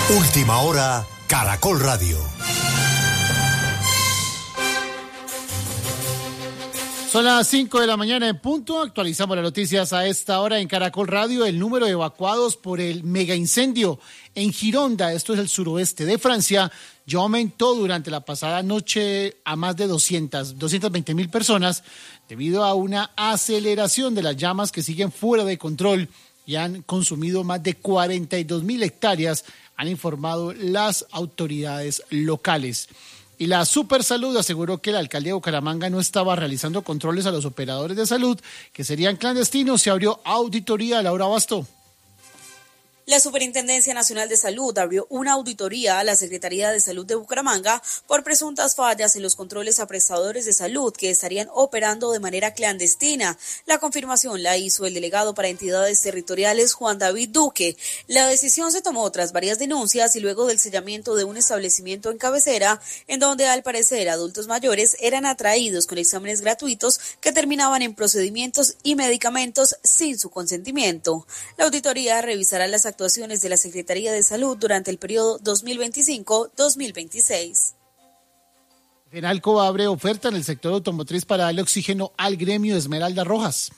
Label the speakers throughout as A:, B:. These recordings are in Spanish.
A: Última hora, Caracol Radio.
B: Son las 5 de la mañana en punto. Actualizamos las noticias a esta hora en Caracol Radio. El número de evacuados por el mega incendio en Gironda, esto es el suroeste de Francia, ya aumentó durante la pasada noche a más de 220,000 personas debido a una aceleración de las llamas que siguen fuera de control y han consumido más de 42,000 hectáreas, han informado las autoridades locales. Y la Supersalud aseguró que la alcaldía de Bucaramanga no estaba realizando controles a los operadores de salud, que serían clandestinos. Se abrió auditoría. Laura Basto.
C: La Superintendencia Nacional de Salud abrió una auditoría a la Secretaría de Salud de Bucaramanga por presuntas fallas en los controles a prestadores de salud que estarían operando de manera clandestina. La confirmación la hizo el delegado para entidades territoriales, Juan David Duque. La decisión se tomó tras varias denuncias y luego del sellamiento de un establecimiento en Cabecera, en donde al parecer adultos mayores eran atraídos con exámenes gratuitos que terminaban en procedimientos y medicamentos sin su consentimiento. La auditoría revisará las actuaciones de la Secretaría de Salud durante el periodo 2025-2026.
B: Fenalco abre oferta en el sector automotriz para darle oxígeno al gremio de Esmeralda Rojas.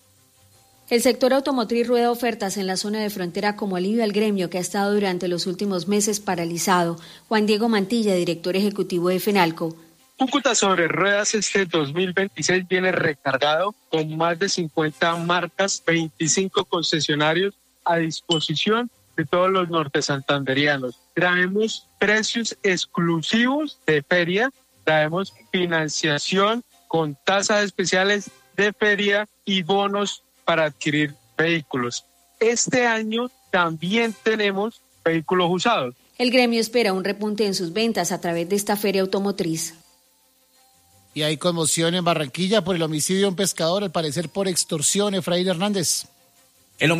D: El sector automotriz rueda ofertas en la zona de frontera como alivio al gremio que ha estado durante los últimos meses paralizado. Juan Diego Mantilla, director ejecutivo de Fenalco.
E: Cúcuta sobre ruedas este 2026 viene recargado con más de 50 marcas, 25 concesionarios a disposición de todos los nortesantanderianos. Traemos precios exclusivos de feria, traemos financiación con tasas especiales de feria y bonos para adquirir vehículos. Este año también tenemos vehículos usados.
D: El gremio espera un repunte en sus ventas a través de esta feria automotriz.
B: Y hay conmoción en Barranquilla por el homicidio de un pescador, al parecer por extorsión. Efraín Hernández.